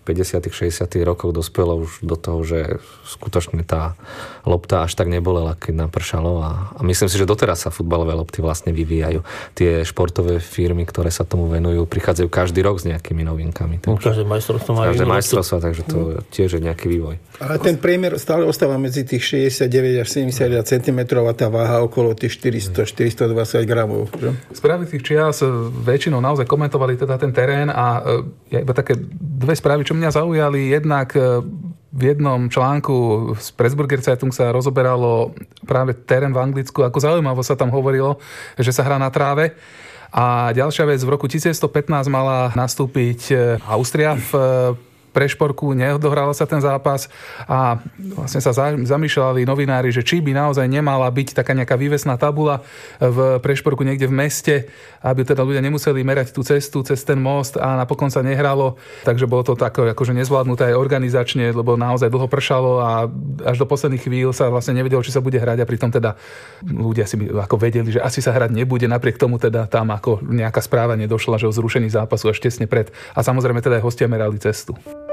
50 60 rokov dospelo už do toho, že skutočne tá lopta až tak nebolela, keď napršalo a myslím si, že doteraz sa futbalové lopty vlastne vyvíjajú. Tie športové firmy, ktoré sa tomu venujú, prichádzajú každý rok s nejakými novinkami. Každé majstrovstvo má každé majstrovstvo, takže to tiež je nejaký vývoj. Ale ten priemer stále ostáva medzi tých 69 až 70 cm a tá váha okolo tých 400-420 gramov. Že? Správy tých čias väčšinou naozaj komentovali teda ten terén a ja iba také dve správy, čo mňa zaujali. Jednak v jednom článku z Pressburger Zeitung sa rozoberalo práve terén v Anglicku. Ako zaujímavo sa tam hovorilo, že sa hrá na tráve. A ďalšia vec, v roku 1115 mala nastúpiť Austria v Prešporku, neodohral sa ten zápas a vlastne sa zamýšľali novinári, že či by naozaj nemala byť taká nejaká vývesná tabula v Prešporku niekde v meste, aby teda ľudia nemuseli merať tú cestu cez ten most a napokon sa nehralo, takže bolo to tak akože nezvládnuté aj organizačne, lebo naozaj dlho pršalo a až do posledných chvíľ sa vlastne nevedelo, či sa bude hrať a pritom teda ľudia si ako vedeli, že asi sa hrať nebude, napriek tomu teda tam ako nejaká správa nedošla, že o zrušení zápasu až tesne pred a samozrejme teda aj hostia merali cestu.